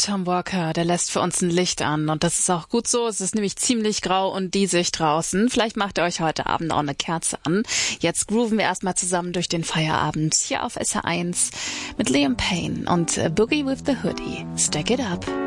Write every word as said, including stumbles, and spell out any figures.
Tom Walker, der lässt für uns ein Licht an und das ist auch gut so. Es ist nämlich ziemlich grau und diesig draußen. Vielleicht macht ihr euch heute Abend auch eine Kerze an. Jetzt grooven wir erstmal zusammen durch den Feierabend hier auf S R eins mit Liam Payne und Boogie with the Hoodie. Stack it up.